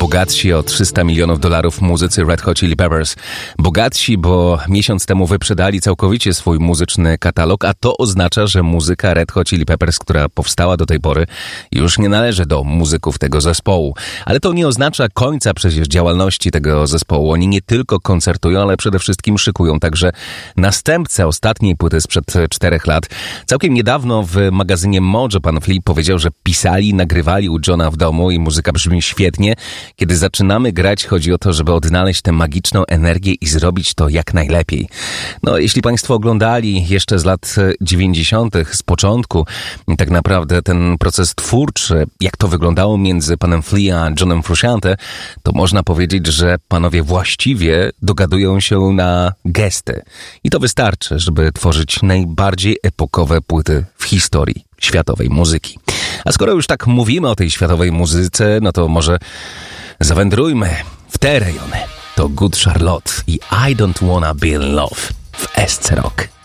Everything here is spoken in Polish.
bogatsi o $300 milionów muzycy Red Hot Chili Peppers. Bogatsi, bo miesiąc temu wyprzedali całkowicie swój muzyczny katalog, a to oznacza, że muzyka Red Hot Chili Peppers, która powstała do tej pory, już nie należy do muzyków tego zespołu. Ale to nie oznacza końca przecież działalności tego zespołu. Oni nie tylko koncertują, ale przede wszystkim szykują także następcę ostatniej płyty sprzed 4 lat. Całkiem niedawno w magazynie Mojo pan Flea powiedział, że pisali, nagrywali u Johna w domu i muzyka brzmi świetnie. Kiedy zaczynamy grać, chodzi o to, żeby odnaleźć tę magiczną energię i zrobić to jak najlepiej. No, jeśli państwo oglądali jeszcze z lat 90., z początku, tak naprawdę ten proces twórczy, jak to wyglądało między panem Flea a Johnem Frusciante, to można powiedzieć, że panowie właściwie dogadują się na gesty. I to wystarczy, żeby tworzyć najbardziej epokowe płyty w historii światowej muzyki. A skoro już tak mówimy o tej światowej muzyce, no to może zawędrujmy w te rejony. To Good Charlotte i I Don't Wanna Be in Love w SC Rock.